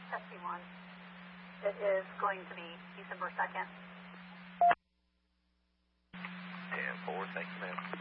SC1. It is going to be December 2nd. 10-4, thank you, ma'am.